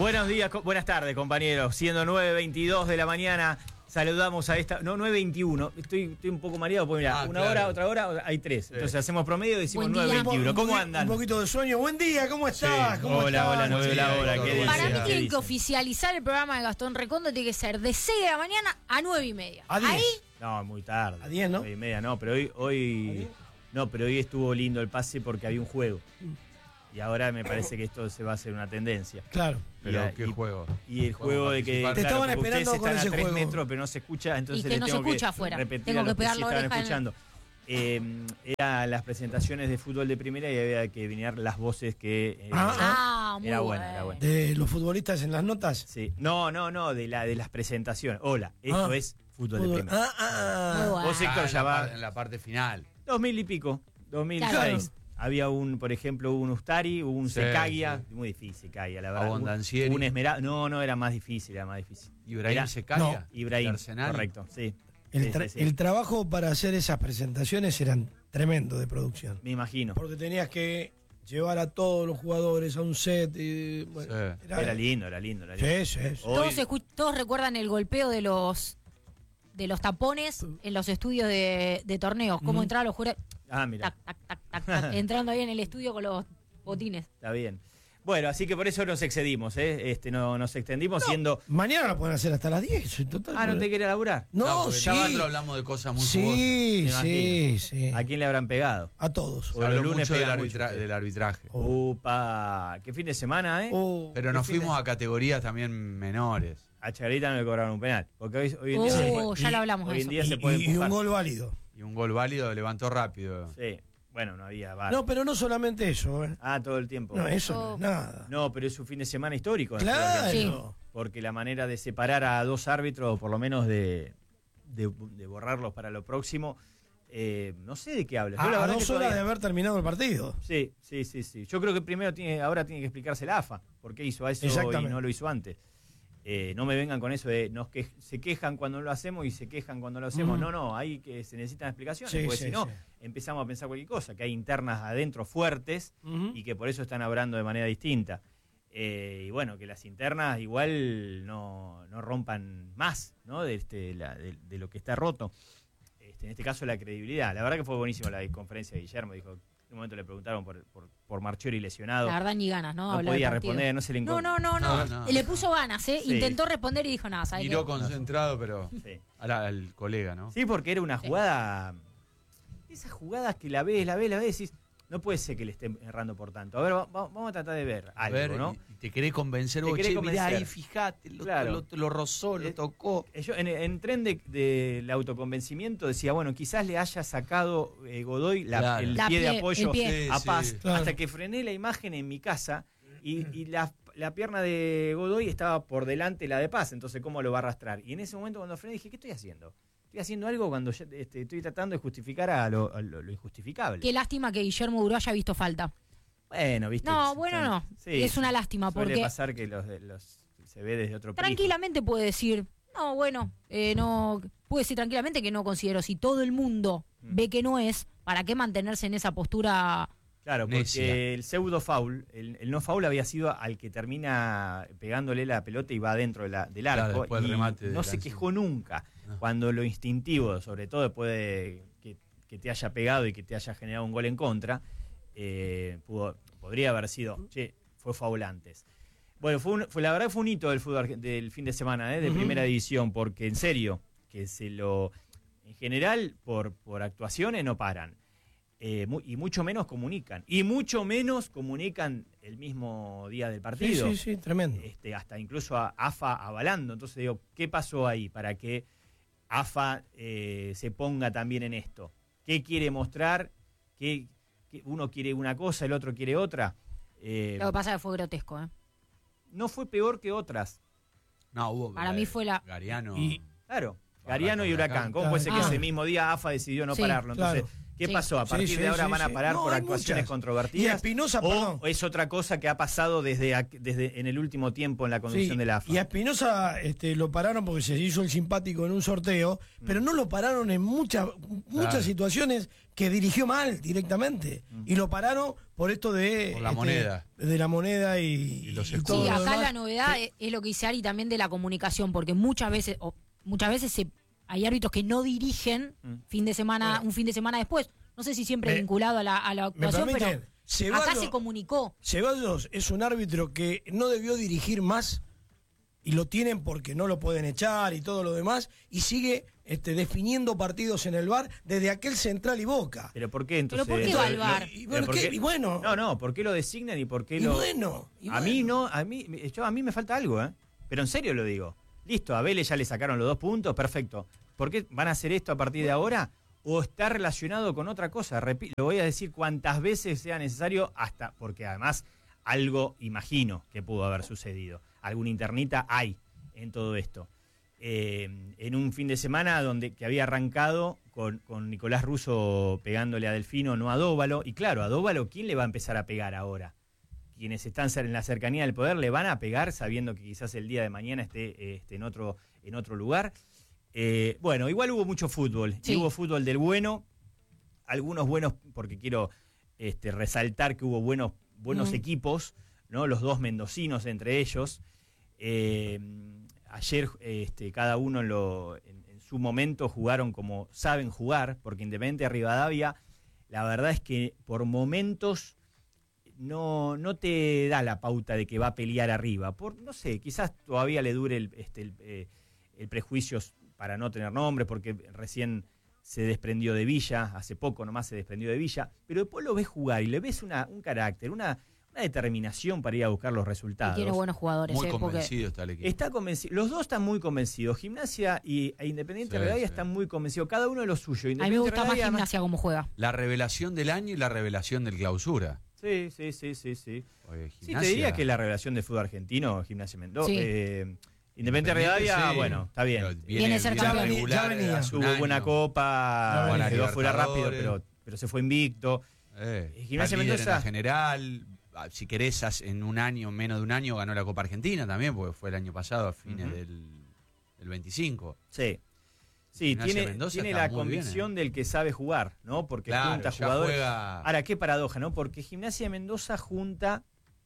Buenos días, buenas tardes, compañeros. Siendo 9:22 de la mañana, saludamos a esta... No, 9:21. Estoy un poco mareado porque mira, una hora, otra hora, hay tres. Sí. Entonces hacemos promedio y decimos 9:21. ¿Cómo andan? Un poquito de sueño. Buen día, ¿cómo estás? Sí. ¿Cómo hola, estás? hola, 9 de la hora. ¿Qué Para mí dice? tienen que oficializar el programa de Gastón Recondo, tiene que ser de 6 de la mañana a 9:30. A 10. Ahí, No, muy tarde. A 10, ¿no? 9:30, no, pero hoy no, pero hoy estuvo lindo el pase porque había un juego. Y ahora me parece que esto se va a hacer una tendencia. Claro. Pero ¿qué juego? Y el juego de que Te estaban porque esperando ustedes con están ese a 3 juego. metros, pero no se escucha, entonces Y que les no se tengo escucha que afuera. repetir Tengo a los que pegar sí la estaban oreja en escuchando. Eran las presentaciones de fútbol de primera y había que venir las voces que muy era bueno. buena, era buena. ¿De los futbolistas en las notas? Sí. No, de las presentaciones. Hola, esto es fútbol de primera. Muy bueno. Vos, Héctor, ya va En la parte final. 2000 y pico, 2006. Claro. Había por ejemplo, un Ustari, un Sí, Secagia, sí. muy difícil Secagia, la verdad. Abondancieri. Un Esmeralda, no, era más difícil, Ibrahim Era- Secagia. Ibrahim, de Arsenal. correcto, sí. Sí. El trabajo para hacer esas presentaciones eran tremendo de producción. Me imagino. Porque tenías que llevar a todos los jugadores a un set. Y, bueno, Sí. Era lindo. Sí, sí. Hoy- Todos recuerdan el golpeo de los tapones en los estudios de torneos. Cómo entraban los jugadores. mira, Tac, tac, tac, tac, tac, entrando ahí en el estudio con los botines. está bien. Bueno, así que por eso nos excedimos, no, nos extendimos siendo... Mañana lo pueden hacer hasta las 10. Total, ¿no te quiere laburar? No, porque sí. Tabandro hablamos de cosas muy Sí, jugosas, sí, sí. ¿A quién le habrán pegado? A todos. O Se habló los lunes mucho pegan mucho. del arbitraje. Upa, qué fin de semana, ¿eh? Oh, Pero nos qué fin fuimos a categorías también menores. A Chagarita no le cobraron un penal. Porque hoy en día, Ya lo hablamos de hoy en eso. día se y, puede y empujar. un gol válido. Y un gol válido levantó rápido. Sí, bueno, no había VAR. No, pero no solamente eso. Todo el tiempo. No, eso no es nada. No, pero es un fin de semana histórico. en el fútbol Claro. argentino. Porque la manera de separar a dos árbitros, o por lo menos de borrarlos para lo próximo, no sé de qué hablas. Yo la A verdad 2 que horas todavía- de haber terminado el partido. Sí. Yo creo que primero ahora tiene que explicarse la AFA. ¿Por qué hizo eso y Exactamente. no lo hizo antes? No me vengan con eso de se quejan cuando no lo hacemos y se quejan cuando lo hacemos. No, ahí que se necesitan explicaciones, Sí, porque sí, si no, sí. empezamos a pensar cualquier cosa, que hay internas adentro fuertes Ujú. y que por eso están hablando de manera distinta. Y bueno, que las internas igual no rompan más, ¿no? de lo que está roto. En este caso la credibilidad. La verdad que fue buenísima la conferencia de Guillermo. Dijo, en un momento le preguntaron por Marchiori lesionado. La verdad, ni ganas, ¿no? No Hablar podía del partido. responder, no se le No. No. Le puso ganas, ¿eh? Sí. Intentó responder y dijo nada, ¿sabes Miró qué? concentrado, pero Sí. al colega, ¿no? Sí, porque era una jugada. Esas jugadas que la ves, decís, no puede ser que le estén errando por tanto. A ver, vamos a tratar de ver A algo, ver, ¿no? y te querés convencer Te vos, querés che, mirá convencer. ahí, fijate, Claro. lo rozó, lo tocó. Yo en tren del autoconvencimiento decía, bueno, quizás le haya sacado Godoy Claro. el La pie de pie, apoyo el pie. a Sí, Paz, sí. Claro. hasta que frené la imagen en mi casa y la pierna de Godoy estaba por delante la de Paz, entonces ¿cómo lo va a arrastrar? Y en ese momento cuando frené dije, ¿qué estoy haciendo? Estoy haciendo algo cuando ya, estoy tratando de justificar a lo injustificable. Qué lástima que Guillermo Duró haya visto falta. Bueno, viste. No, bueno, no. Sí, Es una lástima suele porque pasar que los se ve desde otro prisma. tranquilamente puede decir, no, bueno, no, puede decir tranquilamente que no considero. Si todo el mundo ve que no es, ¿para qué mantenerse en esa postura? Claro, porque necia. el pseudo foul, el no foul había sido al que termina pegándole la pelota y va adentro del arco. Claro, después y el remate de no se Lanzini. quejó nunca. No. Cuando lo instintivo, sobre todo después de que te haya pegado y que te haya generado un gol en contra, podría haber sido, fue foul antes. Bueno, la verdad fue un hito del fútbol del fin de semana, de primera división, porque en serio, que en general, por actuaciones no paran. Y mucho menos comunican. Y mucho menos comunican el mismo día del partido. Sí, tremendo. Hasta incluso a AFA avalando. Entonces digo, ¿qué pasó ahí para que AFA se ponga también en esto? ¿Qué quiere mostrar? ¿Que uno quiere una cosa, el otro quiere otra? Lo que pasa es que fue grotesco, ¿eh? No fue peor que otras. No, hubo. Para mí fue la- Gariano. Y- Claro, Gariano y Huracán. ¿Cómo puede ser que Ah. ese mismo día AFA decidió no Sí, pararlo? Entonces, claro. ¿Qué Sí. pasó? ¿A partir Sí, de ahora van a sí. parar No, por hay actuaciones muchas. controvertidas? Y a Espinosa, ¿O perdón. es otra cosa que ha pasado desde en el último tiempo en la conducción Sí, de la AFA? y a Espinosa lo pararon porque se hizo el simpático en un sorteo, pero no lo pararon en muchas Claro. situaciones que dirigió mal directamente. Y lo pararon por esto de Por la moneda. de la moneda y los y escudos. todo Sí, lo acá demás. la novedad es lo que dice Ari también de la comunicación, porque muchas veces hay árbitros que no dirigen un fin de semana después. No sé si siempre Me- vinculado a la ¿Me actuación, pero permiten? Ceballos- acá se comunicó. Ceballos es un árbitro que no debió dirigir más y lo tienen porque no lo pueden echar y todo lo demás y sigue definiendo partidos en el VAR desde aquel Central y Boca. ¿Pero por qué entonces? ¿Pero por qué va al VAR? Y ¿Pero bueno, por qué? y bueno, No, ¿por qué lo designan y por qué y lo...? bueno, y A mí bueno. no, a mí me falta algo, ¿eh? Pero en serio lo digo. Listo, a Vélez ya le sacaron los 2 puntos, perfecto. ¿Por qué van a hacer esto a partir de ahora? ¿O está relacionado con otra cosa? Lo voy a decir cuantas veces sea necesario, hasta porque además algo imagino que pudo haber sucedido. Alguna internita hay en todo esto. En un fin de semana que había arrancado con Nicolás Russo pegándole a Delfino, no a Dóvalo. Y claro, a Dóvalo, ¿quién le va a empezar a pegar ahora? Quienes están en la cercanía del poder le van a pegar sabiendo que quizás el día de mañana esté en otro lugar. Bueno, igual hubo mucho fútbol. Sí. Y hubo fútbol del bueno. Algunos buenos, porque quiero resaltar que hubo buenos equipos, ¿no? Los 2 mendocinos entre ellos. Ayer cada uno en su momento jugaron como saben jugar, porque Independiente de Rivadavia, la verdad es que por momentos no te da la pauta de que va a pelear arriba. No sé, quizás todavía le dure el prejuicio para no tener nombre, porque recién se desprendió de Villa, hace poco nomás se desprendió de Villa, pero después lo ves jugar y le ves un carácter, una determinación para ir a buscar los Y resultados. tiene buenos jugadores. Muy porque convencido está el equipo. Está convencido, los dos están muy convencidos. Gimnasia e Independiente Sí, Rivadavia sí. están muy convencidos, cada uno de lo suyo. a mí me Independiente gusta más Rivadavia, además- Gimnasia como juega. La revelación del año y la revelación del clausura. Sí. Oye, Sí, Gimnasia- te diría que la revelación del fútbol argentino, Gimnasia Mendoza. Sí. Independiente Rivadavia, sí. bueno, está bien. Pero Viene a ser campeón. Ya venía. hace un Tuvo buena año. copa, Buena quedó fuera rápido, Libertadores. pero se fue invicto. Gimnasia Está líder en Mendoza- la general. Si querés, en un año, menos de un año, ganó la Copa Argentina también, porque fue el año pasado, a fines Ujú. del 25. Sí, Gimnasia Mendoza tiene está la muy convicción del que sabe jugar, ¿no? Porque Claro, junta ya jugadores. juega- Ahora, qué paradoja, ¿no? Porque Gimnasia Mendoza junta,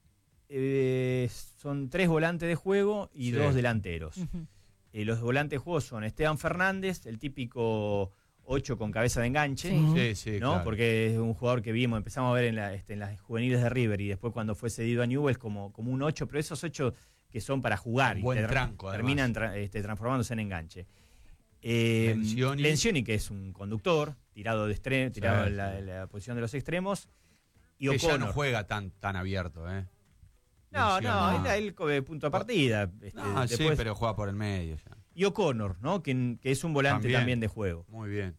son 3 volantes de juego y Sí. 2 delanteros. Ujú. Los volantes de juego son Esteban Fernández, el típico 8 con cabeza de enganche, Sí. Sí, sí, ¿no? claro. Porque es un jugador que empezamos a ver en las juveniles de River y después cuando fue cedido a Newell's como un 8, pero esos 8 que son para jugar Un y buen te- tranco, además. terminan transformándose en enganche. Lencioni. Lencioni, que es un conductor, tirado Sí, en la posición de los extremos, y que ya O'Connor. no juega tan abierto, ¿eh? No, Lencioni. no, él punto de partida. No, sí, después- pero juega por el medio ya. Y O'Connor, ¿no? Que es un volante también de juego. Muy bien.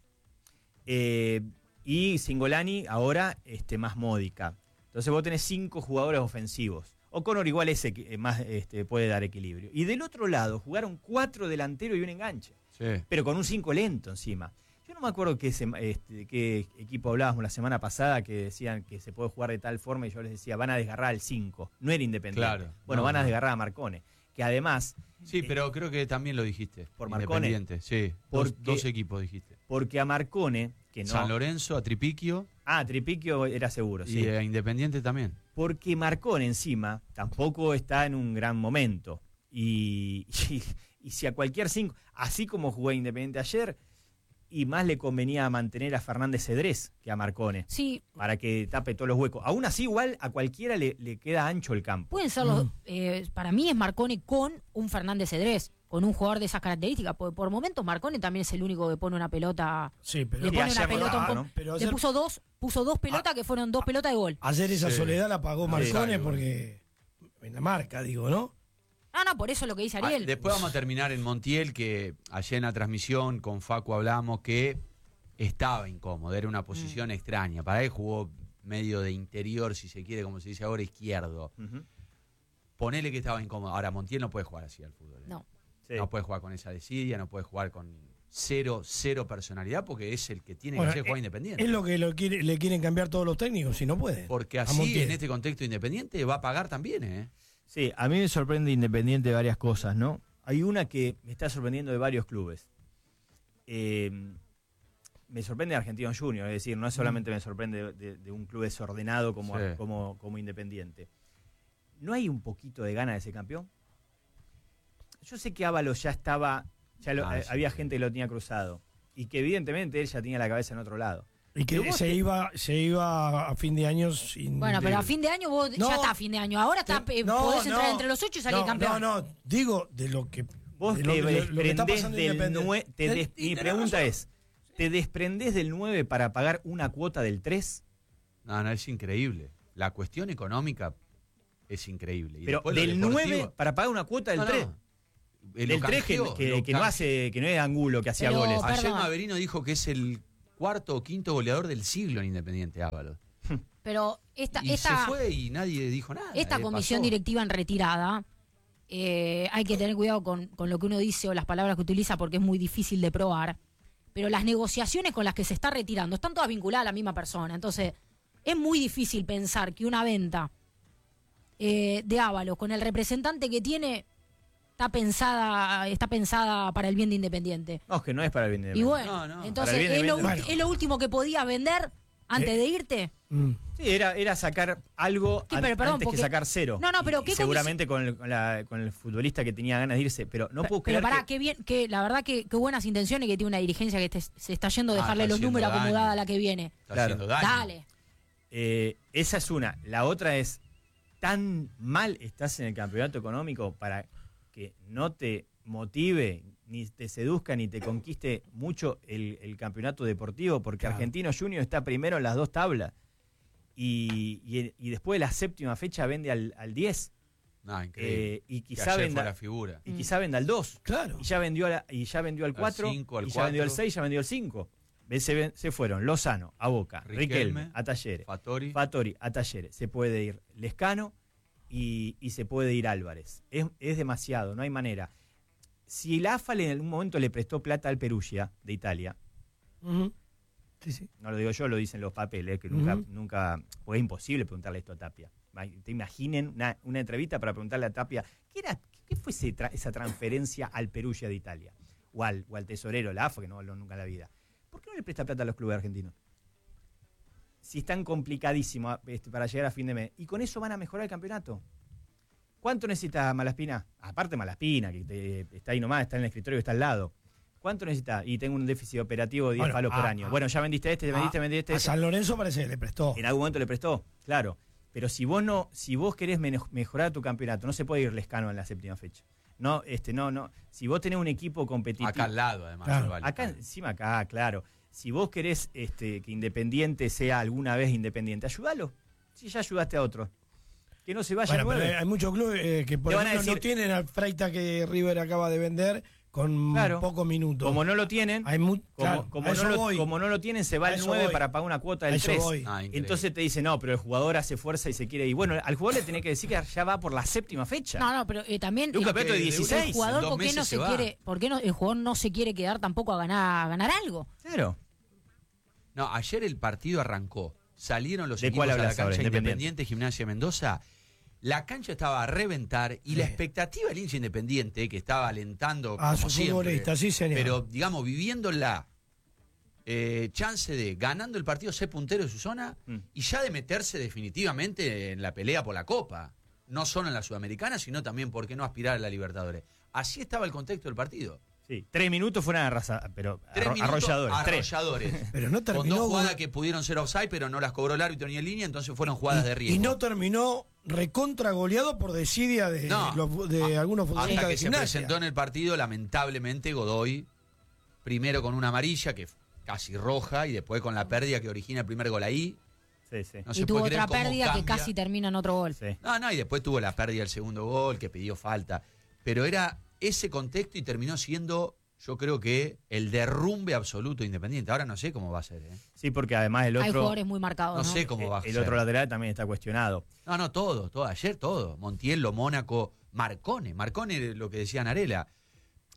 Y Singolani ahora más módica. Entonces vos tenés 5 jugadores ofensivos. O'Connor igual ese que más puede dar equilibrio. Y del otro lado jugaron 4 delanteros y un enganche. Sí. Pero con un 5 lento encima. Yo no me acuerdo qué equipo hablábamos la semana pasada que decían que se puede jugar de tal forma y yo les decía, van a desgarrar al 5. No era Independiente. Claro. Bueno, No, van a no. desgarrar a Marcone. Que además, Sí, pero creo que también lo dijiste. ¿Por Marcone? Independiente, sí. Porque- Dos equipos dijiste. porque a Marcone, que no... San Lorenzo, a Tripiquio Tripiquio era seguro, sí. y a Independiente también. Porque Marcone encima tampoco está en un gran momento. Y si a cualquier 5, así como jugó Independiente ayer, y más le convenía mantener a Fernández Cedrés que a Marcone, Sí, para que tape todos los huecos. Aún así, igual a cualquiera le queda ancho el campo. pueden ser los. Para mí es Marcone con un Fernández Cedrés, con un jugador de esas características. Porque por momentos Marcone también es el único que pone una pelota. Sí, pero Le Y pone una ayer pelota no, un ¿no? poco. Pero Le ayer- puso dos pelotas que fueron 2 pelotas de gol. ayer esa Sí. soledad la pagó Sí. Marcone Exacto. porque en la marca, digo, ¿no? No, por eso es lo que dice Ariel. Después vamos a terminar en Montiel, que ayer en la transmisión con Facu hablamos que estaba incómodo, era una posición extraña. Para él jugó medio de interior, si se quiere, como se dice ahora, izquierdo. Ujú. Ponele que estaba incómodo. Ahora, Montiel no puede jugar así al fútbol. ¿eh? No. Sí. No puede jugar con esa desidia, no puede jugar con cero personalidad, porque es el que tiene Bueno, que hacer jugar Independiente. Es lo que le quieren cambiar todos los técnicos, si no pueden. Porque A así, Montiel. en este contexto Independiente, va a pagar también, ¿eh? Sí, a mí me sorprende Independiente varias cosas, ¿no? Hay una que me está sorprendiendo de varios clubes. Me sorprende Argentinos Juniors, es decir, no solamente me sorprende de un club desordenado como, Sí. como Independiente. ¿No hay un poquito de gana de ser campeón? Yo sé que Ábalos ya estaba, Sí, había sí. gente que lo tenía cruzado y que evidentemente él ya tenía la cabeza en otro lado. Y que Pero vos se iba a fin de año sin... Bueno, pero a fin de año vos No. ya está a fin de año. Ahora podés entrar entre los 8 y salir campeón. No, digo de lo que... Vos de te lo que está desprendés pasando del Independiente. 9. Mi tenés pregunta razón. es: ¿te desprendés del 9 para pagar una cuota del 3? No, es increíble. La cuestión económica es increíble. Y Pero después lo del deportivo- 9 para pagar una cuota del No, 3. Lo Del 3 canjeó, que lo no canjeó. hace, que no es Angulo que hacía Pero, goles. Perdón. Ayer Maverino dijo que es el cuarto o quinto goleador del siglo en Independiente, Ábalos. Pero Y se fue y nadie dijo nada. esta comisión pasó. directiva en retirada, hay que tener cuidado con lo que uno dice o las palabras que utiliza porque es muy difícil de probar. Pero las negociaciones con las que se está retirando están todas vinculadas a la misma persona. Entonces, es muy difícil pensar que una venta de Ábalos con el representante que tiene está pensada para el bien de Independiente. No, es que no es para el bien de Y Independiente. bueno, No, entonces para el bien de es lo, Independiente. es lo último que podía vender antes de irte. Sí, era sacar algo Sí, pero perdón, antes que porque- sacar cero. No, pero Y ¿qué seguramente con el futbolista que tenía ganas de irse. Pero no puedo Pero creer pará, que... qué bien, que la verdad que qué buenas intenciones que tiene una dirigencia que se está yendo a dejarle está los haciendo números daño. acomodada a la que viene. Está Claro. haciendo daño. Dale. Esa es una. La otra es, tan mal estás en el campeonato económico para que no te motive, ni te seduzca, ni te conquiste mucho el campeonato deportivo, porque Claro. Argentinos Juniors está primero en las dos tablas y después de la séptima fecha vende al 10 No, increíble. y Que quizá ayer venda, fue la figura. y quizá venda al 2 Claro. y ya vendió al 4 5, al y ya vendió al 4. 6, ya vendió al 5. Se fueron Lozano a Boca, Riquelme a Talleres, Fattori. Fattori a Talleres, se puede ir Lescano y se puede ir Álvarez. Es demasiado, no hay manera. Si el AFA en algún momento le prestó plata al Perugia de Italia, Ujú. Sí, sí. no lo digo yo, lo dicen los papeles, que nunca, pues es imposible preguntarle esto a Tapia. Te imaginen una entrevista para preguntarle a Tapia, ¿qué fue esa transferencia al Perugia de Italia? O al tesorero, la AFA, que no habló nunca en la vida. ¿Por qué no le presta plata a los clubes argentinos? Si es tan complicadísimo para llegar a fin de mes. Y con eso van a mejorar el campeonato. ¿Cuánto necesita Malaspina? Aparte Malaspina, que está ahí nomás, está en el escritorio que está al lado. ¿Cuánto necesita? Y tengo un déficit operativo de 10 Bueno, palos por año. Bueno, ya vendiste este, vendiste A este. San Lorenzo parece que le prestó. En algún momento le prestó, claro. Pero si vos querés mejorar tu campeonato, no se puede ir Lescano en la séptima fecha. No. Si vos tenés un equipo competitivo. Acá al lado, además. Claro. el Valle. Acá, encima acá, claro. Si vos querés que Independiente sea alguna vez Independiente, ayúdalo. Si ya ayudaste a otro. Que no se vaya Bueno, al pero 9. hay muchos clubes que por Te van a ejemplo no decir- tienen al Freita que River acaba de vender con Claro. pocos minutos. Como no lo tienen, Hay claro, como a eso voy. no lo tienen, se va A al eso 9 voy. para pagar una cuota A del eso 3. voy. Increíble. Entonces te dice, no, pero el jugador hace fuerza y se quiere ir. Bueno, al jugador le tenés que decir que ya va por la séptima fecha. No, pero también De un campeonato de de- 16. el jugador, en 2 ¿por qué no meses se se va. quiere, por qué no, el jugador no se quiere quedar tampoco a ganar algo? Claro. No, ayer el partido arrancó. Salieron los ¿De equipos cuál a la hablas ahora? cancha Independiente. Independiente, Gimnasia de Mendoza. La cancha estaba a reventar y la expectativa del hincha Independiente, que estaba alentando A como su siempre, futbolista, sí, señor. pero digamos, viviendo la chance de ganando el partido, ser puntero de su zona y ya de meterse definitivamente en la pelea por la Copa. No solo en la Sudamericana, sino también, ¿por qué no aspirar a la Libertadores? Así estaba el contexto del partido. Sí, 3 minutos fueron pero 3 minutos arrolladores. 3. arrolladores. Pero no Con terminó dos jugadas gol- que pudieron ser offside, pero no las cobró el árbitro ni en línea, entonces fueron jugadas de riesgo. Y no terminó recontra goleado por desidia de, No. de algunos futbolistas Hasta de que se Gimnasia. presentó en el partido, lamentablemente, Godoy, primero con una amarilla, que casi roja, y después con la pérdida que origina el primer gol ahí. Sí, sí. No Y se tuvo puede creer otra cómo pérdida que cambia. casi termina en otro gol. Sí. No, y después tuvo la pérdida del segundo gol, que pidió falta. Pero era ese contexto y terminó siendo, yo creo que, el derrumbe absoluto de Independiente. Ahora no sé cómo va a ser, ¿eh? Sí, porque además el Hay otro, jugadores muy marcados, No ¿no? sé cómo va a ser. el otro lateral también está cuestionado. No, todo. Ayer todo. Montiel, Mónaco, Marcone, lo que decía Narela.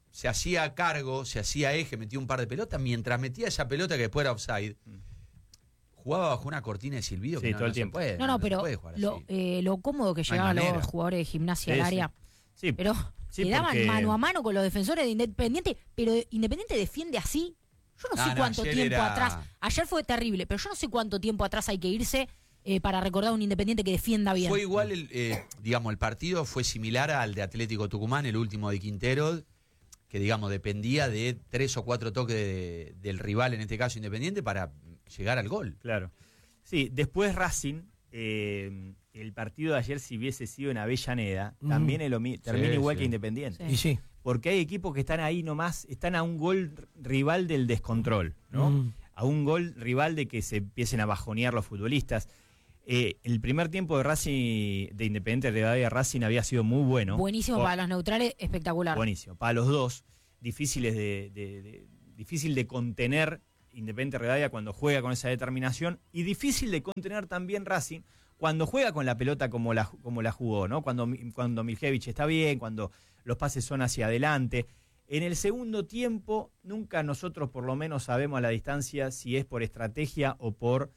se hacía cargo, se hacía eje, metía un par de pelotas, mientras metía esa pelota que después era offside, jugaba bajo una cortina de silbido que todo el tiempo. Pero lo cómodo que llegaban los jugadores de Gimnasia al área, Sí, pero quedaban mano a mano con los defensores de Independiente, pero Independiente defiende así. Yo no sé cuánto tiempo atrás. Ayer fue terrible, pero yo no sé cuánto tiempo atrás hay que irse para recordar a un Independiente que defienda bien. Fue igual, el partido fue similar al de Atlético Tucumán, el último de Quintero, que digamos dependía de 3 o 4 toques del rival, en este caso Independiente, para llegar al gol. Claro. Sí, después Racing, el partido de ayer, si hubiese sido en Avellaneda, también termina igual que Independiente. Y sí. Porque hay equipos que están ahí nomás, están a un gol rival del descontrol, ¿no? A un gol rival de que se empiecen a bajonear los futbolistas. El primer tiempo de Racing, de Independiente Rivadavia Racing, había sido muy bueno. Buenísimo para los neutrales, espectacular. Buenísimo. Para los dos, difícil de contener Independiente Rivadavia cuando juega con esa determinación, y difícil de contener también Racing cuando juega con la pelota como la jugó, ¿no? Cuando Miljevich está bien, cuando los pases son hacia adelante. En el segundo tiempo, nunca nosotros por lo menos sabemos a la distancia si es por estrategia o por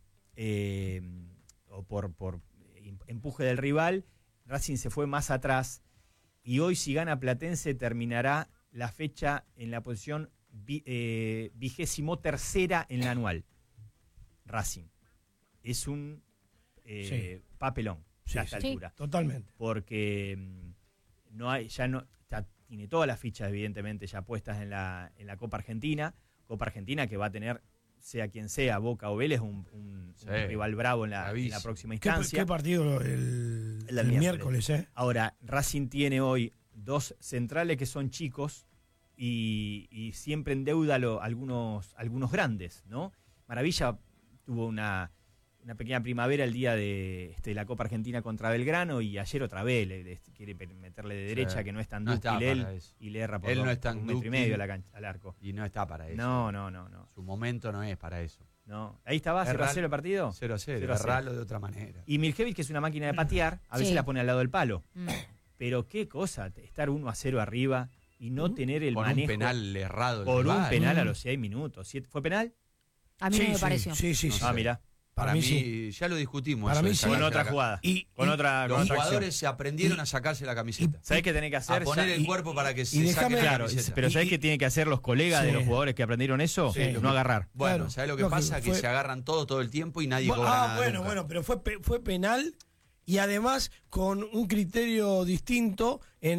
empuje del rival. Racing se fue más atrás y hoy, si gana Platense, terminará la fecha en la posición 23ª en la anual. Racing es un papelón a esta altura. Totalmente. Porque tiene todas las fichas evidentemente ya puestas en la Copa Argentina que va a tener, sea quien sea, Boca o Vélez, un rival bravo en la próxima instancia. ¿Qué partido el miércoles? Ahora, Racing tiene hoy 2 centrales que son chicos y siempre endeuda algunos grandes, ¿no? Maravilla tuvo una pequeña primavera el día de la Copa Argentina contra Belgrano, y ayer otra vez le quiere meterle de derecha, que no es tan dúctil él, y le erra por él no es tan 1,5 metros al arco. Y no está para eso. No. Su momento no es para eso. No. Ahí estaba, 0-0 el partido. 0-0, errarlo de otra manera. Y Miljevich, que es una máquina de patear, a veces la pone al lado del palo. Pero qué cosa, estar 1-0 arriba y no tener el manejo. Por un penal errado. Por un penal a los 6 minutos. ¿Fue penal? A mí no me pareció. Sí. Mirá. Para mí ya lo discutimos. Para mí sí. Con otra jugada. Los jugadores se aprendieron a sacarse la camiseta. ¿Sabés qué tenés que hacer? A poner el cuerpo para que se saque la camiseta. Pero ¿sabés qué tienen que hacer los colegas de los jugadores que aprendieron eso? No agarrar. Bueno, ¿sabés lo que pasa? Que se agarran todo el tiempo y nadie cobra nada nunca. Bueno, pero fue penal, y además con un criterio distinto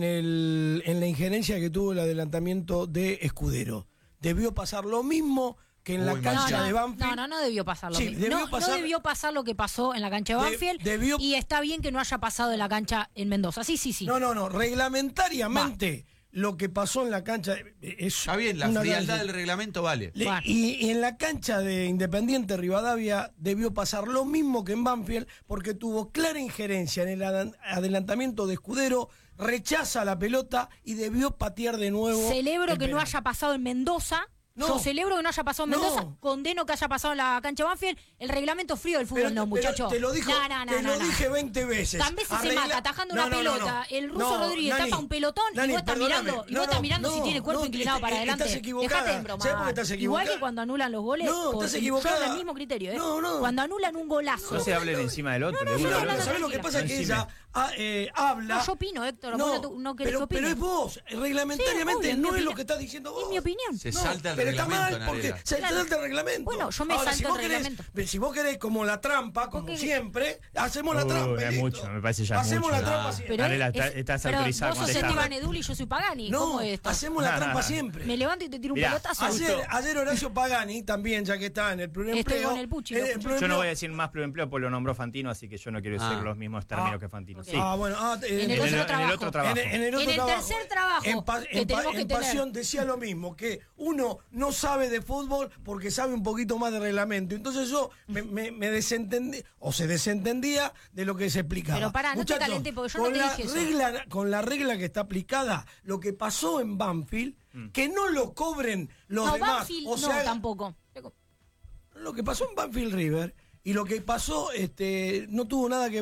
en la injerencia que tuvo el adelantamiento de Escudero. Debió pasar lo mismo que en la cancha de Banfield. No debió pasar lo mismo. No debió pasar lo que pasó en la cancha de Banfield, y está bien que no haya pasado en la cancha en Mendoza. Sí. No. Reglamentariamente, lo que pasó en la cancha está bien, la frialdad del reglamento vale. Y en la cancha de Independiente Rivadavia debió pasar lo mismo que en Banfield, porque tuvo clara injerencia en el adelantamiento de Escudero, rechaza la pelota y debió patear de nuevo. Celebro que no haya pasado en Mendoza. Yo celebro que no haya pasado en Mendoza, condeno que haya pasado en la cancha de Banfield. El reglamento frío del fútbol muchacho. Te lo dije 20 veces. También se mata atajando una pelota. El ruso Rodríguez tapa un pelotón y vos estás mirando si tiene el cuerpo inclinado para adelante. Dejate de broma. ¿Sabés por qué estás equivocada? Igual que cuando anulan los goles, estás equivocada. yo el mismo criterio, Cuando anulan un golazo. No se hablen encima del otro. ¿Sabés lo que pasa? Es que ella habla. Yo opino, Héctor. No querés que opine. Pero es vos. Reglamentariamente no es lo que estás diciendo vos. Es mi opinión. Se salta el pero está mal porque se salta el reglamento. Bueno, yo me salto el reglamento. Si vos querés como la trampa, como siempre, hacemos la trampa. Es mucho, me parece ya hacemos mucho. la trampa siempre. Estás autorizado vos sos Esteban Edul y yo soy Pagani. ¿Cómo es esto? Hacemos la trampa siempre. Me levanto y te tiro un pelotazo. Ayer Horacio Pagani, también, ya que está en el pluriempleo. Con el Puchi. Yo no voy a decir más pluriempleo porque lo nombró Fantino, así que yo no quiero decir los mismos términos que Fantino. Okay. En el otro trabajo. En el tercer trabajo. En Pasión decía lo mismo, que uno no sabe de fútbol porque sabe un poquito más de reglamento. Entonces yo me desentendí, o se desentendía de lo que se explicaba. Pero pará, no te calenté porque yo no te dije eso. Con la regla que está aplicada, lo que pasó en Banfield, que no lo cobren los demás. Banfield, o sea, tampoco. Lo que pasó en Banfield River y lo que pasó no tuvo nada que ver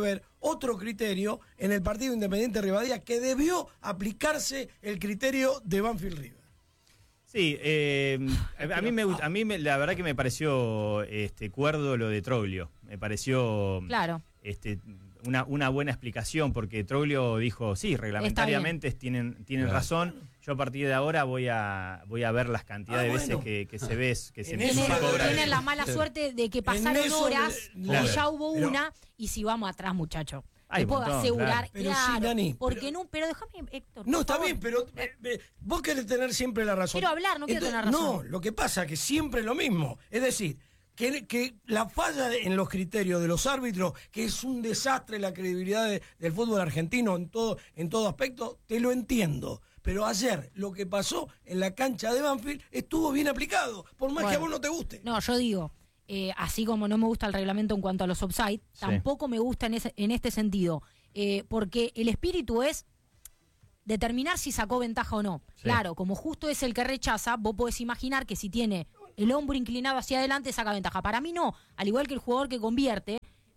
otro criterio en el partido Independiente Rivadavia, que debió aplicarse el criterio de Banfield River. Sí, a mí la verdad que me pareció cuerdo lo de Troglio. Me pareció Claro. Una buena explicación, porque Troglio dijo, sí, reglamentariamente tienen Claro. razón. Yo a partir de ahora voy a ver las cantidades de veces que se ve, que se En se eso- cobra. Tienen la mala suerte de que pasaron eso horas le- y ya hubo pero- una, y si vamos atrás, muchacho. Hay Te puedo un montón, asegurar, claro. Pero claro, sí, Dani, porque pero- no, pero déjame, Héctor. No, por está favor. bien, pero vos querés tener siempre la razón. Quiero hablar, no quiero tener razón. No, lo que pasa es que siempre es lo mismo. Es decir, que la falla en los criterios de los árbitros, que es un desastre la credibilidad del fútbol argentino en todo aspecto, te lo entiendo. Pero ayer lo que pasó en la cancha de Banfield estuvo bien aplicado, por más que a vos no te guste. No, yo digo, así como no me gusta el reglamento en cuanto a los offside, tampoco me gusta en este sentido, porque el espíritu es determinar si sacó ventaja o no. Sí. Claro, como justo es el que rechaza, vos podés imaginar que si tiene el hombro inclinado hacia adelante saca ventaja. Para mí no, al igual que el jugador que convierte,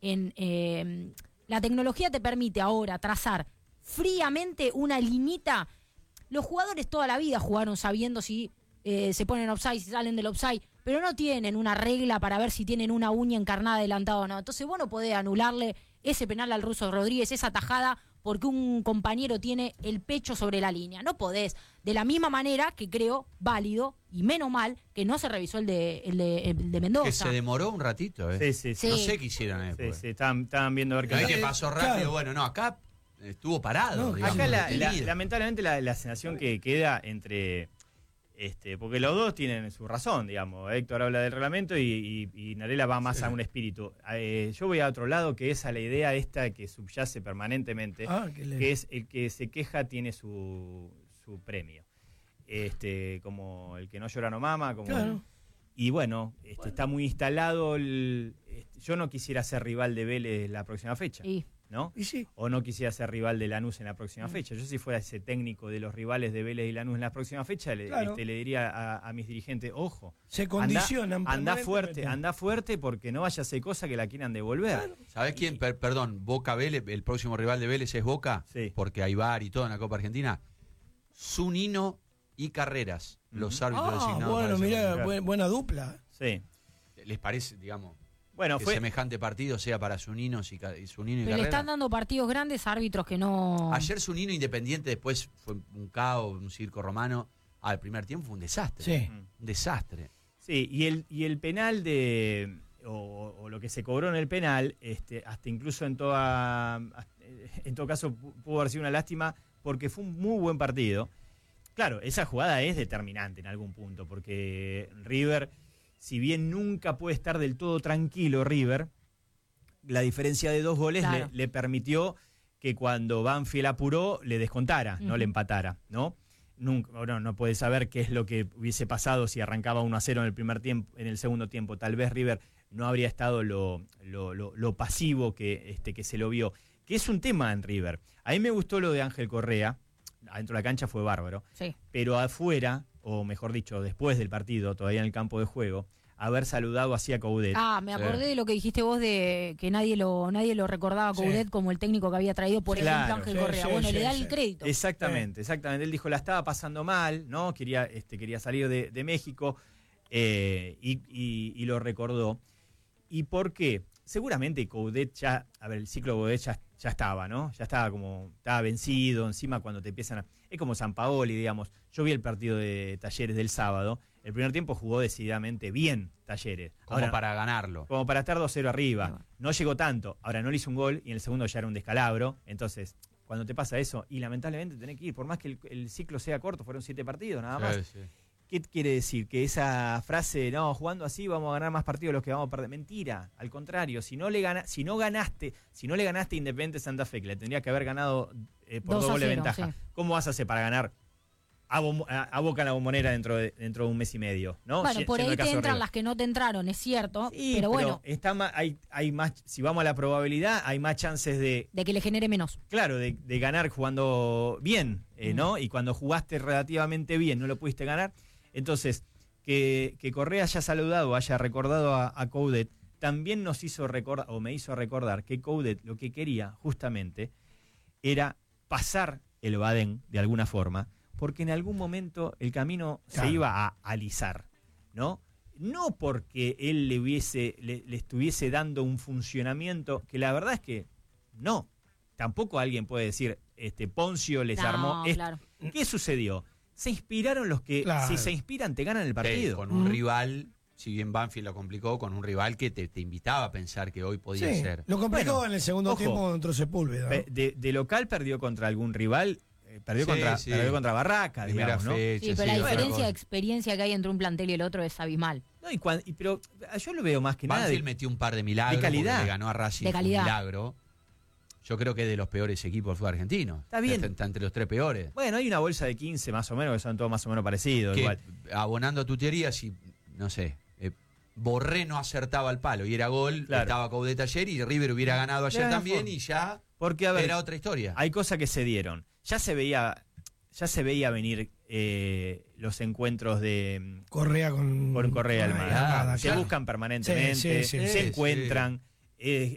la tecnología te permite ahora trazar fríamente una limita. Los jugadores toda la vida jugaron sabiendo si se ponen offside, si salen del offside, pero no tienen una regla para ver si tienen una uña encarnada adelantada o no. Entonces vos no podés anularle ese penal al Ruso Rodríguez, esa tajada, porque un compañero tiene el pecho sobre la línea. No podés. De la misma manera que creo válido, y menos mal, que no se revisó el de Mendoza. Que se demoró un ratito, ¿eh? Sí. No sé qué hicieron Sí, después. sí, estaban viendo a ver Ahí qué que pasó rápido, Claro. bueno, no, acá estuvo parado. No, digamos, Acá detenido. lamentablemente la sensación que queda entre porque los dos tienen su razón, digamos. Héctor habla del reglamento y Narela va más a un espíritu. Yo voy a otro lado, que es a la idea esta que subyace permanentemente, que es el que se queja tiene su premio. Como el que no llora no mama, como Claro. y bueno, está muy instalado yo no quisiera ser rival de Vélez la próxima fecha. Sí. ¿No? Y sí. O no quisiera ser rival de Lanús en la próxima fecha. Yo si fuera ese técnico de los rivales de Vélez y Lanús en la próxima fecha, Claro. le diría a mis dirigentes, ojo, Se condicionan. anda permanentemente. fuerte porque no vaya a ser cosa que la quieran devolver. ¿Sabés quién? Perdón, Boca Vélez, el próximo rival de Vélez es Boca, Sí. porque hay VAR y todo en la Copa Argentina. Zunino y Carreras, los árbitros designados. Bueno, para ese mirá, partido. buena dupla. Sí. ¿Les parece, digamos, Bueno, que fue semejante partido sea para Zunino y Pero le Carreras? están dando partidos grandes a árbitros que no... Ayer Zunino Independiente, después fue un caos, un circo romano. Al primer tiempo fue un desastre. Sí. Un desastre. Sí, y el penal o lo que se cobró en el penal, hasta incluso en todo caso pudo haber sido una lástima porque fue un muy buen partido. Claro, esa jugada es determinante en algún punto, porque River, si bien nunca puede estar del todo tranquilo River, la diferencia de 2 goles Claro. le permitió que cuando Banfield apuró le descontara, no Ujú. le empatara, ¿no? Nunca, no puede saber qué es lo que hubiese pasado si arrancaba 1-0 en el primer tiempo, en el segundo tiempo. Tal vez River no habría estado lo pasivo que se lo vio. Que es un tema en River. A mí me gustó lo de Ángel Correa. Adentro de la cancha fue bárbaro. Sí. Pero afuera, o mejor dicho, después del partido, todavía en el campo de juego, haber saludado así a Coudet. Me acordé de lo que dijiste vos de que nadie lo recordaba a Sí. Coudet como el técnico que había traído, por Claro. ejemplo, Ángel Sí, Correa. sí, Bueno, sí, le da sí. el crédito. Exactamente. Él dijo, la estaba pasando mal, ¿no? Quería salir de México y lo recordó. ¿Y por qué? Seguramente Coudet el ciclo de Coudet ya estaba, ¿no? Ya estaba vencido, encima cuando te empiezan es como Sampaoli, digamos. Yo vi el partido de Talleres del sábado. El primer tiempo jugó decididamente bien Talleres. Como Ahora, para ganarlo. como para estar 2-0 arriba. Bueno. No llegó tanto. Ahora no le hizo un gol y en el segundo ya era un descalabro. Entonces, cuando te pasa eso, y lamentablemente tenés que ir, por más que el ciclo sea corto, fueron 7 partidos nada más. Sí, sí. ¿Qué quiere decir? Que esa frase, no, jugando así vamos a ganar más partidos de los que vamos a perder. Mentira, al contrario, si no le ganaste a Independiente Santa Fe, que le tendría que haber ganado por 2 goles de 2-0, ventaja, sí. ¿cómo vas a hacer para ganar a Boca en la Bombonera dentro de un mes y medio? ¿no? Bueno, por Siendo ahí el caso te de entran River. las que no te entraron, es cierto, Sí, pero bueno, está más, hay más, si vamos a la probabilidad, hay más chances de de que le genere menos. Claro, de ganar jugando bien, ¿no? Y cuando jugaste relativamente bien no lo pudiste ganar. Entonces, que Correa haya saludado, haya recordado a Coudet, también nos hizo recordar, o me hizo recordar, que Coudet lo que quería justamente era pasar el Badén de alguna forma, porque en algún momento el camino se iba a alisar, ¿no? No porque él le estuviese dando un funcionamiento, que la verdad es que no. Tampoco alguien puede decir, Poncio les armó esto. Claro. ¿Qué sucedió? Se inspiraron los que, si se inspiran, te ganan el partido. Con un rival, si bien Banfield lo complicó, con un rival que te invitaba a pensar que hoy podía ser. Lo complicó en el segundo ojo, tiempo contra Sepúlveda, ¿no? De local perdió contra algún rival, perdió contra Barraca, Primera digamos, ¿no? fecha, Sí, pero la diferencia bueno, de experiencia que hay entre un plantel y el otro es abismal. No, pero yo lo veo más que nada Banfield metió un par de milagros, de calidad. porque le ganó a Racing, De fue un calidad. milagro. Yo creo que es de los peores equipos del fútbol argentino. Está bien. Está entre los 3 peores. Bueno, hay una bolsa de 15 más o menos, que son todos más o menos parecidos. Que, Igual. abonando a tu teoría, si, no sé, Borré no acertaba el palo y era gol, Claro. estaba Coudet ayer y River hubiera ganado ayer Era también forma. y ya Porque, a ver, era otra historia. hay cosas que se dieron. Ya se veía venir los encuentros de Correa con Correa Almada. Almada, Se claro. buscan permanentemente, Sí, sí, sí. se encuentran.